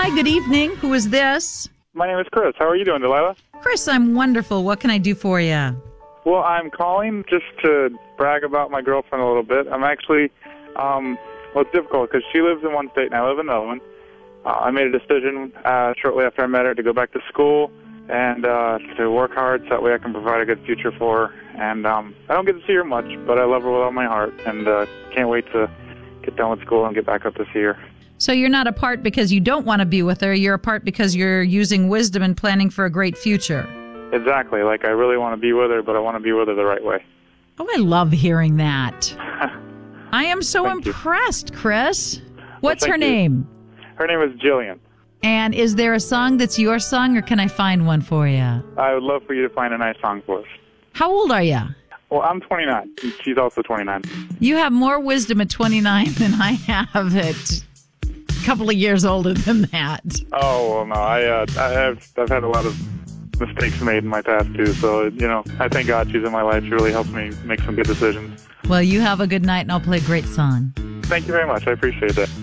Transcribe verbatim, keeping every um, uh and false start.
Hi, good evening. Who is this? My name is Chris. How are you doing, Delilah? Chris, I'm wonderful. What can I do for you? Well, I'm calling just to brag about my girlfriend a little bit. I'm actually, um, well, it's difficult because she lives in one state and I live in another one. Uh, I made a decision uh, shortly after I met her to go back to school and uh, to work hard so that way I can provide a good future for her. And um, I don't get to see her much, but I love her with all my heart and uh, can't wait to get done with school and get back up to see her. So you're not apart because you don't want to be with her. You're apart because you're using wisdom and planning for a great future. Exactly. Like, I really want to be with her, but I want to be with her the right way. Oh, I love hearing that. I am so Thank impressed, you. Chris. What's Well, her thank you. name? Her name is Jillian. And is there a song that's your song, or can I find one for you? I would love for you to find a nice song for us. How old are you? Well, I'm twenty-nine. She's also twenty-nine. You have more wisdom at twenty-nine than I have at a couple of years older than that. Oh, well, no. I, uh, I have, I've had a lot of mistakes made in my past, too. So, you know, I thank God she's in my life. She really helps me make some good decisions. Well, you have a good night, and I'll play a great song. Thank you very much. I appreciate that.